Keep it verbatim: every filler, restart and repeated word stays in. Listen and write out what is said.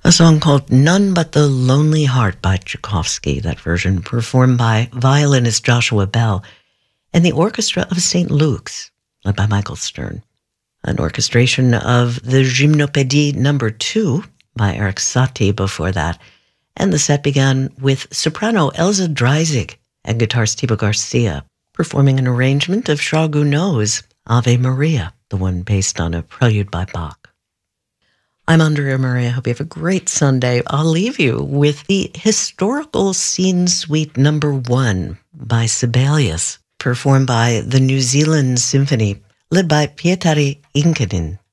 A song called None But the Lonely Heart by Tchaikovsky, that version performed by violinist Joshua Bell and the Orchestra of Saint Luke's, led by Michael Stern. An orchestration of the Gymnopédie number two by Eric Satie before that, and the set began with soprano Elza Dreisig and guitarist Thibaut Garcia performing an arrangement of Charles Gounod's Ave Maria, the one based on a prelude by Bach. I'm Andrea Murray. I hope you have a great Sunday. I'll leave you with the Historical Scene Suite number one by Sibelius, performed by the New Zealand Symphony, led by Pietari Inkinen.